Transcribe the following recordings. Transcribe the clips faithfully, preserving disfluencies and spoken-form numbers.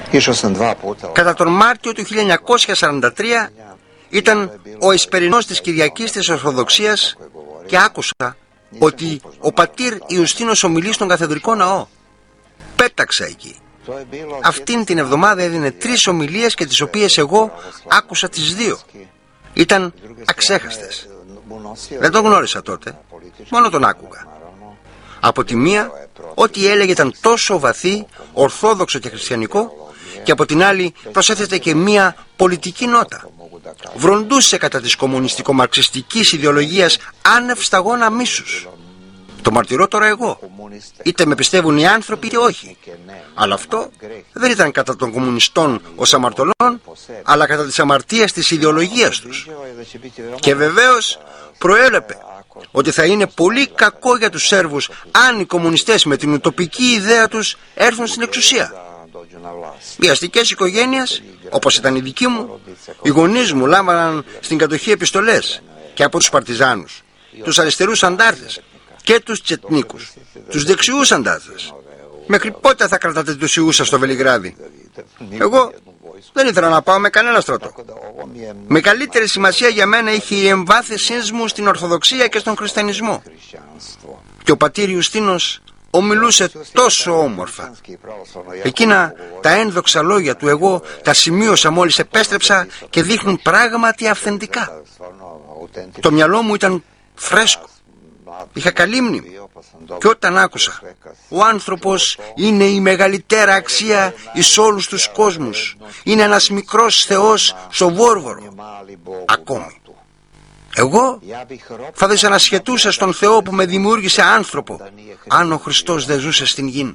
Κατά τον Μάρτιο του χίλια εννιακόσια σαράντα τρία ήταν ο εσπερινός της Κυριακής της Ορθοδοξίας και άκουσα ότι ο πατήρ Ιουστίνος ομιλεί στον καθεδρικό ναό. Πέταξα εκεί. Αυτήν την εβδομάδα έδινε τρεις ομιλίες και τις οποίες εγώ άκουσα τις δύο. Ήταν αξέχαστες. Δεν τον γνώρισα τότε, μόνο τον άκουγα. Από τη μία, ό,τι έλεγε ήταν τόσο βαθύ, ορθόδοξο και χριστιανικό, και από την άλλη προσέθετε και μία πολιτική νότα. Βροντούσε κατά της κομμουνιστικο-μαρξιστικής ιδεολογίας άνευ σταγόνα μίσους. Το μαρτυρώ τώρα εγώ. Είτε με πιστεύουν οι άνθρωποι είτε όχι. Αλλά αυτό δεν ήταν κατά των κομμουνιστών ως αμαρτωλών, αλλά κατά της αμαρτίας της ιδεολογίας τους. Και βεβαίως προέλεπε ότι θα είναι πολύ κακό για τους Σέρβους αν οι κομμουνιστές με την ουτοπική ιδέα τους έρθουν στην εξουσία. Οι αστικές οικογένειες, όπως ήταν η δική μου, οι γονείς μου λάμβαναν στην κατοχή επιστολές και από τους παρτιζάνους, τους αριστερούς αντάρτες και τους τσετνίκους, τους δεξιούς αντάρτες. Μέχρι πότε θα κρατάτε τους ιούς σας στο Βελιγράδι? Εγώ δεν ήθελα να πάω με κανένα στρατό. Με καλύτερη σημασία για μένα είχε η εμβάθυνσή μου στην Ορθοδοξία και στον Χριστιανισμό. Και ο πατήρ Ιουστίνος ομιλούσε τόσο όμορφα. Εκείνα τα ένδοξα λόγια του εγώ τα σημείωσα μόλις επέστρεψα και δείχνουν πράγματι αυθεντικά. Το μυαλό μου ήταν φρέσκο. Είχα καλή μνήμη. Και όταν άκουσα ο άνθρωπος είναι η μεγαλύτερα αξία εις όλους τους κόσμους, είναι ένας μικρός θεός στο Βόρβορο, ακόμη εγώ θα δυσανασχετούσα στον Θεό που με δημιούργησε άνθρωπο αν ο Χριστός δεν ζούσε στην γη.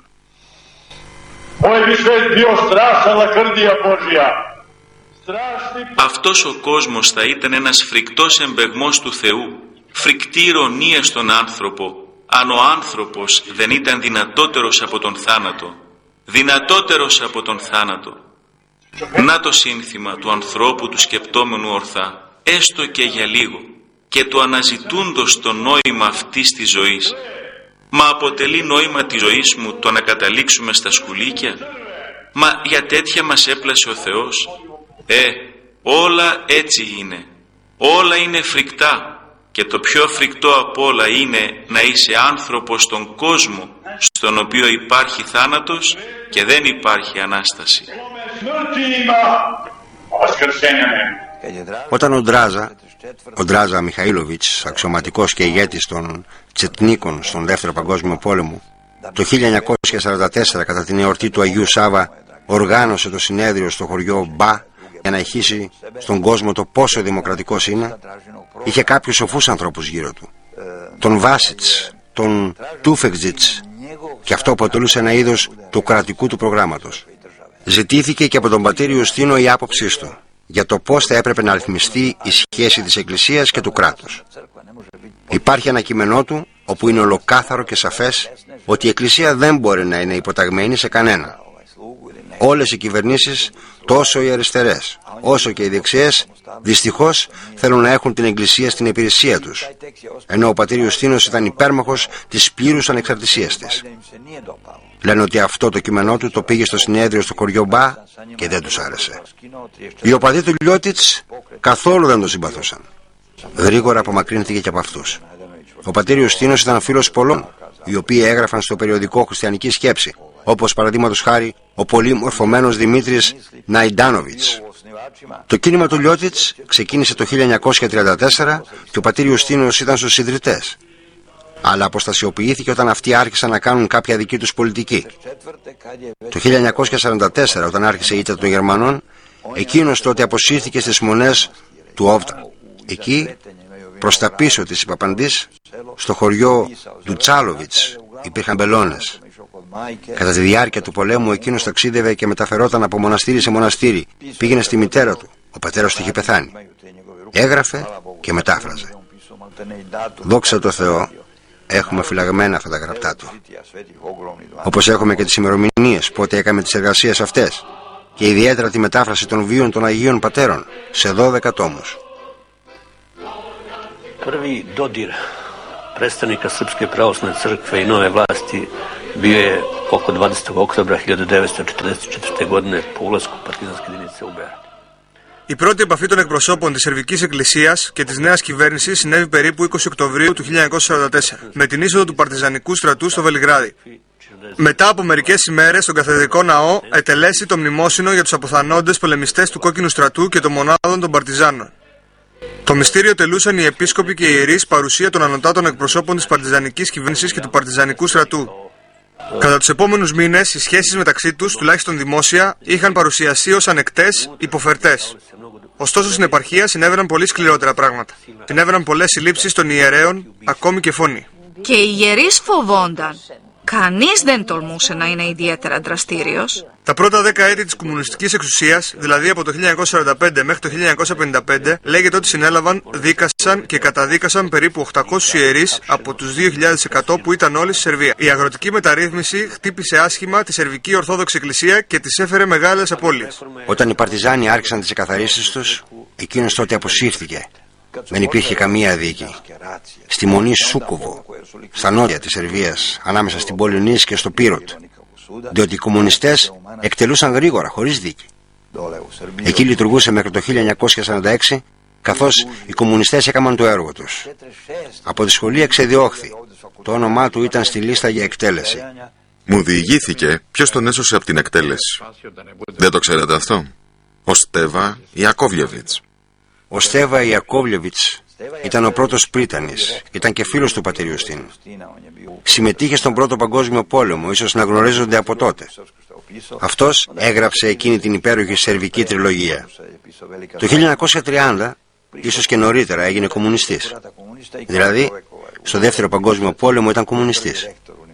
Αυτός ο κόσμος θα ήταν ένας φρικτός εμπεγμός του Θεού, φρικτή ηρωνία στον άνθρωπο, αν ο άνθρωπος δεν ήταν δυνατότερος από τον θάνατο, δυνατότερος από τον θάνατο. Να το σύνθημα του ανθρώπου του σκεπτόμενου ορθά, έστω και για λίγο, και του αναζητούντος το νόημα αυτής της ζωής. Μα αποτελεί νόημα της ζωής μου το να καταλήξουμε στα σκουλίκια? Μα για τέτοια μας έπλασε ο Θεός? Ε, όλα έτσι είναι. Όλα είναι φρικτά. Και το πιο φρικτό απ' όλα είναι να είσαι άνθρωπος στον κόσμο στον οποίο υπάρχει θάνατος και δεν υπάρχει Ανάσταση. Όταν ο Ντράζα, ο Ντράζα Μιχαήλοβιτς, αξιωματικός και ηγέτης των Τσετνίκων στον Δεύτερο Παγκόσμιο Πόλεμο, το χίλια εννιακόσια σαράντα τέσσερα κατά την εορτή του Αγίου Σάβα οργάνωσε το συνέδριο στο χωριό Μπα για να ηχήσει στον κόσμο το πόσο δημοκρατικός είναι, είχε κάποιους σοφούς ανθρώπους γύρω του. Τον Βάσιτς, τον Τούφεξιτς, και αυτό αποτελούσε ένα είδος του κρατικού του προγράμματος. Ζητήθηκε και από τον πατήρ Ιουστίνο η άποψή του για το πώς θα έπρεπε να ρυθμιστεί η σχέση της Εκκλησίας και του κράτους. Υπάρχει ένα κείμενό του όπου είναι ολοκάθαρο και σαφές ότι η Εκκλησία δεν μπορεί να είναι υποταγμένη σε κανένα. Όλες οι κυβερνήσεις, τόσο οι αριστερές όσο και οι δεξιές, δυστυχώς θέλουν να έχουν την Εκκλησία στην υπηρεσία τους, ενώ ο πατήρ Ιουστίνος ήταν υπέρμαχος της πλήρους ανεξαρτησίας της. Λένε ότι αυτό το κείμενό του το πήγε στο συνέδριο στο χωριό Μπα και δεν τους άρεσε. Οι οπαδοί του Λιώτιτς καθόλου δεν τον συμπαθούσαν. Γρήγορα απομακρύνθηκε και από αυτούς. Ο πατήρ Ιουστίνος ήταν φίλος πολλών, οι οποίοι έγραφαν στο περιοδικό Χριστιανική Σκέψη, όπως παραδείγματος χάρη ο πολύ μορφωμένος Δημήτρης Ναϊντάνοβιτς. Το κίνημα του Λιώτιτς ξεκίνησε το χίλια εννιακόσια τριάντα τέσσερα και ο πατήρ Ιουστίνος ήταν στους ιδρυτές. Αλλά αποστασιοποιήθηκε όταν αυτοί άρχισαν να κάνουν κάποια δική τους πολιτική. Το χίλια εννιακόσια σαράντα τέσσερα, όταν άρχισε η ήττα των Γερμανών, εκείνος τότε αποσύρθηκε στις μονές του Όβτα. Εκεί, προς τα πίσω της Ιπαπαντής, στο χωριό του Τσάλοβιτς, υπήρχαν μπελώνες. Κατά τη διάρκεια του πολέμου εκείνος ταξίδευε και μεταφερόταν από μοναστήρι σε μοναστήρι. Πήγαινε στη μητέρα του. Ο πατέρας του είχε πεθάνει. Έγραφε και μετάφραζε. Δόξα τω Θεώ, έχουμε φυλαγμένα αυτά τα γραπτά του. Όπως έχουμε και τις ημερομηνίες πότε έκαμε τις εργασίες αυτές. Και ιδιαίτερα τη μετάφραση των βίων των Αγίων Πατέρων σε δώδεκα τόμους. Prvi dodir predstavnika Srpske pravoslavne crkve i nove vlasti Bio je oko dvadesetog oktobra hiljadu devetsto četrdeset četvrte. godine po ulasku partizanske jedinice u Beograd. Η πρώτη επαφή των εκπροσώπων της Σερβικής Εκκλησίας και της νέας κυβέρνησης συνέβη περίπου είκοσι Οκτωβρίου του χίλια εννιακόσια σαράντα τέσσερα, με την είσοδο του παρτιζανικού στρατού στο Βελιγράδι. Μετά από μερικές ημέρες, στον καθεδρικό ναό ετελέσει το μνημόσυνο για τους αποθανόντες πολεμιστές του Κόκκινου Στρατού και των μονάδων των Παρτιζάνων. Το μυστήριο τελούσαν οι επίσκοποι και οι ιερείς παρουσία των ανωτάτων εκπροσώπων της παρτιζανικής κυβέρνησης και του παρτιζανικού στρατού. Κατά τους επόμενους μήνες, οι σχέσεις μεταξύ τους, τουλάχιστον δημόσια, είχαν παρουσιαστεί ως ανεκτές, υποφερτές. Ωστόσο, στην επαρχία συνέβαιναν πολύ σκληρότερα πράγματα. Συνέβαιναν πολλές συλλήψεις των ιερέων, ακόμη και φόνοι. Και οι ιερείς φοβόνταν. Κανείς δεν τολμούσε να είναι ιδιαίτερα δραστήριος. Τα πρώτα δέκα έτη της κομμουνιστικής εξουσίας, δηλαδή από το χίλια εννιακόσια σαράντα πέντε μέχρι το χίλια εννιακόσια πενήντα πέντε, λέγεται ότι συνέλαβαν, δίκασαν και καταδίκασαν περίπου οκτακόσιους ιερείς από τους δύο χιλιάδες εκατό που ήταν όλοι στη Σερβία. Η αγροτική μεταρρύθμιση χτύπησε άσχημα τη Σερβική Ορθόδοξη Εκκλησία και της έφερε μεγάλες απώλειες. Όταν οι Παρτιζάνοι άρχισαν τις εκαθαρίσεις τους, εκείνος τότε αποσύρθηκε. Δεν υπήρχε καμία δίκη. Στη Μονή Σούκοβο, στα νότια της Σερβίας, ανάμεσα στην πόλη Νης και στο Πύροτ, διότι οι κομμουνιστές εκτελούσαν γρήγορα, χωρίς δίκη. Εκεί λειτουργούσε μέχρι το χίλια εννιακόσια σαράντα έξι, καθώς οι κομμουνιστές έκαναν το έργο τους. Από τη σχολή εξεδιώχθη. Το όνομά του ήταν στη λίστα για εκτέλεση. Μου διηγήθηκε ποιος τον έσωσε από την εκτέλεση. Δεν το ξέρετε αυτό? Ο Στέβα Ιακόβλεβιτς. Ο Στέβα Ιακόβλεβιτς ήταν ο πρώτος πρίτανης, ήταν και φίλος του πατήρ Ιουστίνου. Συμμετείχε στον Πρώτο Παγκόσμιο Πόλεμο, ίσως να γνωρίζονται από τότε. Αυτός έγραψε εκείνη την υπέροχη σερβική τριλογία. Το χίλια εννιακόσια τριάντα, ίσως και νωρίτερα, έγινε κομμουνιστής. Δηλαδή, στο Δεύτερο Παγκόσμιο Πόλεμο ήταν κομμουνιστής.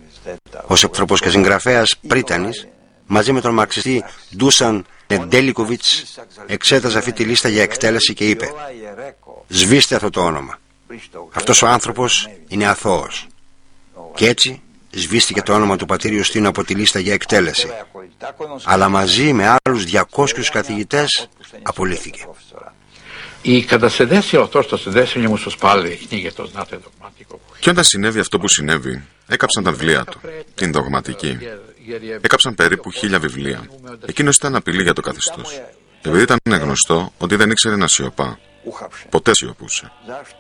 Ως εκτροπός και συγγραφέας πρίτανης, μαζί με τον μαρξιστή Ντούσαν Νεντέλικοβιτς, εξέταζε αυτή τη λίστα για εκτέλεση και είπε: «Σβήστε αυτό το όνομα. Αυτός ο άνθρωπος είναι αθώος». Και έτσι σβήστηκε το όνομα του πατήρ Ιουστίνου από τη λίστα για εκτέλεση. Αλλά μαζί με άλλους διακόσιους καθηγητές απολύθηκε. Και όταν συνέβη αυτό που συνέβη, έκαψαν τα βιβλία του, την δογματική. Έκαψαν περίπου χίλια βιβλία. Εκείνος ήταν απειλή για το καθεστώς. Επειδή ήταν γνωστό ότι δεν ήξερε να σιωπά. Ποτέ σιωπούσε.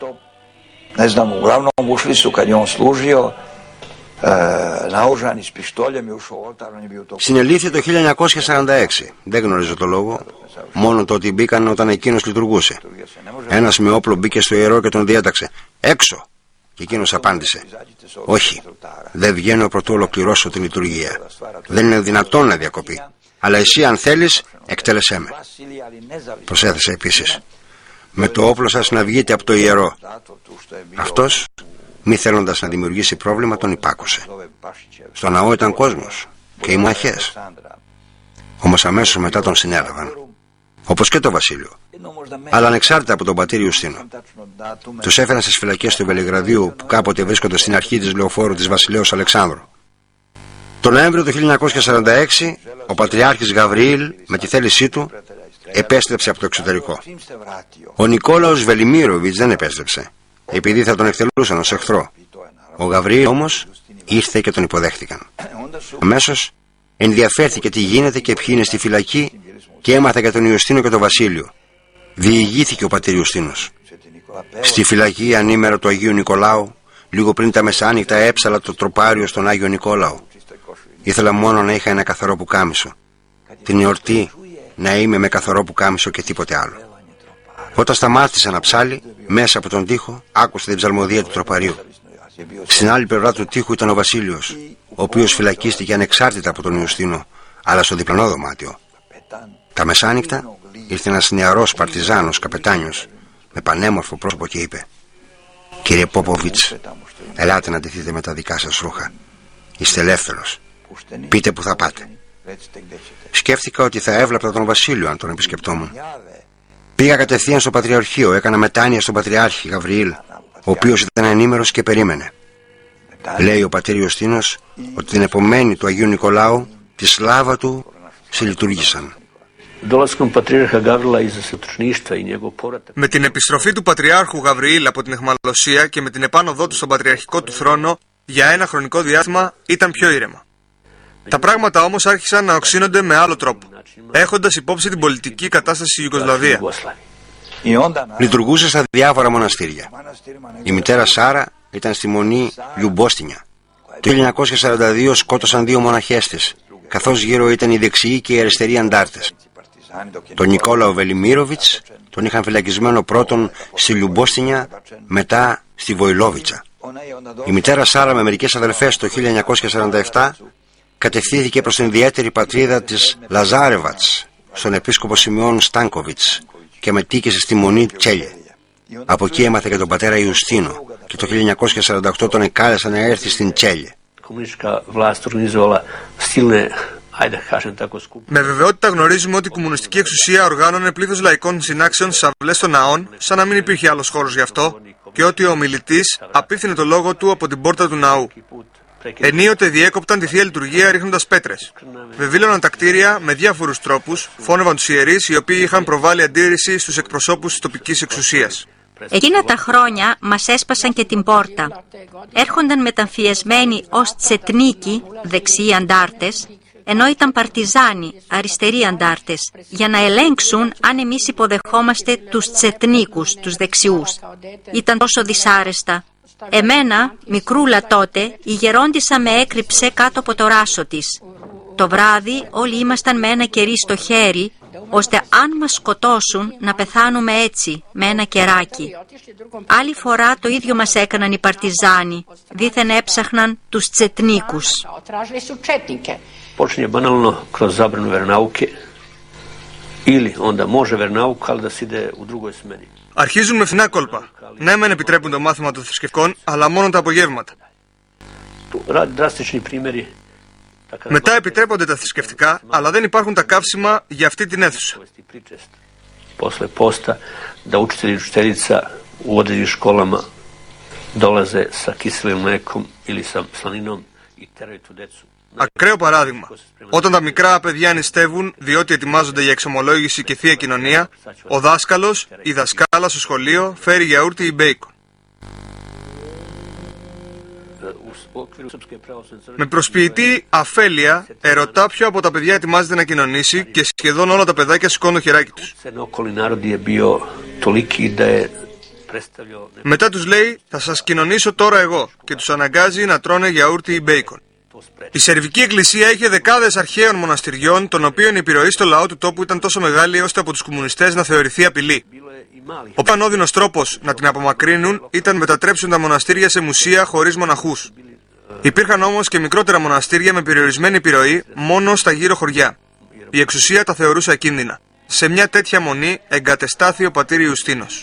Συνελήφθη το χίλια εννιακόσια σαράντα έξι. Δεν γνωρίζω το λόγο. Μόνο το ότι μπήκαν όταν εκείνος λειτουργούσε. Ένας με όπλο μπήκε στο ιερό και τον διέταξε: «Έξω!» Και εκείνος απάντησε: «Όχι, δεν βγαίνω προτού ολοκληρώσω την λειτουργία. Δεν είναι δυνατόν να διακοπεί. Αλλά εσύ, αν θέλεις, εκτέλεσέ με». Προσέθεσε επίσης: «Με το όπλο σας να βγείτε από το ιερό». Αυτός, μη θέλοντας να δημιουργήσει πρόβλημα, τον υπάκουσε. Στο ναό ήταν κόσμος και οι μαχές. Όμως αμέσως μετά τον συνέλαβαν, όπως και το Βασίλειο, αλλά ανεξάρτητα από τον πατήρ Ιουστίνο. Τους έφεραν στις φυλακές του Βελιγραδίου, που κάποτε βρίσκονται στην αρχή της λεωφόρου της Βασιλέως Αλεξάνδρου. Το Νοέμβριο του χίλια εννιακόσια σαράντα έξι, ο Πατριάρχης Γαβριήλ, με τη θέλησή του, επέστρεψε από το εξωτερικό. Ο Νικόλαος Βελιμίροβιτς δεν επέστρεψε, επειδή θα τον εκτελούσαν ως εχθρό. Ο Γαβριήλ όμως ήρθε και τον υποδέχτηκαν. Αμέσως ενδιαφέρθηκε τι γίνεται και ποιοι είναι στη φυλακή και έμαθε για τον Ιουστίνο και τον Βασίλειο. Διηγήθηκε ο πατήρ Ιουστίνος. Στη φυλακή ανήμερα του Αγίου Νικολάου, λίγο πριν τα μεσάνυχτα, έψαλα το τροπάριο στον Άγιο Νικόλαο. Ήθελα μόνο να είχα ένα καθαρό πουκάμισο. Την εορτή να είμαι με καθαρό πουκάμισο και τίποτε άλλο. Όταν σταμάτησε να ψάλει, μέσα από τον τοίχο άκουσε την ψαλμοδία του τροπαρίου. Στην άλλη πλευρά του τοίχου ήταν ο Βασίλειος, ο οποίος φυλακίστηκε ανεξάρτητα από τον Ιουστίνο, αλλά στο διπλανό δωμάτιο. Τα μεσάνυχτα ήρθε ένας νεαρός παρτιζάνος καπετάνιος με πανέμορφο πρόσωπο και είπε: «Κύριε Πόποβιτς, ελάτε να ντυθείτε με τα δικά σας ρούχα. Είστε ελεύθερος. Πείτε που θα πάτε». Σκέφτηκα ότι θα έβλαπτα τον Βασίλειο αν τον επισκεπτόμουν. Πήγα κατευθείαν στο Πατριαρχείο, έκανα μετάνοια στον Πατριάρχη Γαβριήλ, ο οποίος ήταν ενήμερος και περίμενε. Λέει ο πατήρ Ιουστίνος ότι την επομένη του Αγίου Νικολάου τη σλάβα του συλλειτουργήσαν. Με την επιστροφή του Πατριάρχου Γαβριήλ από την αιχμαλωσία και με την επάνωδό του στον πατριαρχικό του θρόνο, για ένα χρονικό διάστημα ήταν πιο ήρεμα. Τα πράγματα όμως άρχισαν να οξύνονται με άλλο τρόπο, έχοντας υπόψη την πολιτική κατάσταση στη Ιουγκοσλαβία. Λειτουργούσε στα διάφορα μοναστήρια. Η μητέρα Σάρα ήταν στη μονή Λιουμπόστινια. Το χίλια εννιακόσια σαράντα δύο σκότωσαν δύο μοναχές της, καθώς γύρω ήταν οι δεξιοί και οι αριστεροί αντάρτες. Τον Νικόλαο Βελιμίροβιτς τον είχαν φυλακισμένο πρώτον στη Λιουμπόστινια, μετά στη Βοηλόβιτσα. Η μητέρα Σάρα με μερικές αδελφές το χίλια εννιακόσια σαράντα επτά κατευθύνθηκε προς την ιδιαίτερη πατρίδα της Λαζάρεβατς, στον επίσκοπο Σιμεών Στάνκοβιτς, και μετήκησε στη μονή Τσέλιε. Από εκεί έμαθε και τον πατέρα Ιουστίνο και το χίλια εννιακόσια σαράντα οκτώ τον εκάλεσαν να έρθει στην Τσέλιε. Με βεβαιότητα γνωρίζουμε ότι η κομμουνιστική εξουσία οργάνωνε πλήθος λαϊκών συνάξεων στις αυλές των ναών, σαν να μην υπήρχε άλλος χώρος γι' αυτό, και ότι ο ομιλητής απίθυνε το λόγο του από την πόρτα του ναού. Ενίοτε διέκοπταν τη θεία λειτουργία ρίχνοντας πέτρες. Βεβήλωναν τα κτίρια με διάφορους τρόπους, φώνευαν τους ιερείς οι οποίοι είχαν προβάλει αντίρρηση στους εκπροσώπους της τοπικής εξουσίας. Εκείνα τα χρόνια μας έσπασαν και την πόρτα. Έρχονταν μεταμφιεσμένοι ως τσετνίκοι, δεξιοί αντάρτες, ενώ ήταν παρτιζάνοι, αριστεροί αντάρτες, για να ελέγξουν αν εμείς υποδεχόμαστε τους τσετνίκους, τους δεξιούς. Ήταν τόσο δυσάρεστα. Εμένα, μικρούλα τότε, η γερόντισσα με έκρυψε κάτω από το ράσο της. Το βράδυ όλοι ήμασταν με ένα κερί στο χέρι, ώστε αν μας σκοτώσουν να πεθάνουμε έτσι, με ένα κεράκι. Άλλη φορά το ίδιο μας έκαναν οι παρτιζάνοι, δήθεν έψαχναν τους τσετνίκους. Počinje banalno kroz zabranu vjeronauke ili onda može vjeronauk, ali da se ide u drugoj smeni. Αρχίζουν με φθηνά κόλπα. Ναι, μεν επιτρέπουν το μάθημα των θρησκευτικών, αλλά μόνο τα απογεύματα. Μετά επιτρέπονται τα θρησκευτικά, αλλά δεν υπάρχουν τα καύσιμα για αυτή την αίθουσα. Posle posta da učitelji i učiteljica u određenim školama dolaze sa kiselim mlekom ili sa slaninom i teraju tu decu. Ακραίο παράδειγμα. Όταν τα μικρά παιδιά νηστεύουν διότι ετοιμάζονται για εξομολόγηση και θεία κοινωνία, ο δάσκαλος ή δασκάλα στο σχολείο φέρει γιαούρτι ή μπέικον. Με προσποιητή αφέλεια, ερωτά ποιο από τα παιδιά ετοιμάζεται να κοινωνήσει και σχεδόν όλα τα παιδάκια σηκώνουν το χεράκι τους. Μετά τους λέει «Θα σας κοινωνήσω τώρα εγώ» και τους αναγκάζει να τρώνε γιαούρτι ή μπέικον. Η Σερβική Εκκλησία είχε δεκάδες αρχαίων μοναστηριών, των οποίων η επιρροή στο λαό του τόπου ήταν τόσο μεγάλη ώστε από τους κομμουνιστές να θεωρηθεί απειλή. Ο πανώδυνος τρόπος να την απομακρύνουν ήταν μετατρέψουν τα μοναστήρια σε μουσεία χωρίς μοναχούς. Υπήρχαν όμως και μικρότερα μοναστήρια με περιορισμένη επιρροή μόνο στα γύρω χωριά. Η εξουσία τα θεωρούσε ακίνδυνα. Σε μια τέτοια μονή εγκατεστάθη ο πατήρ Ιουστίνος.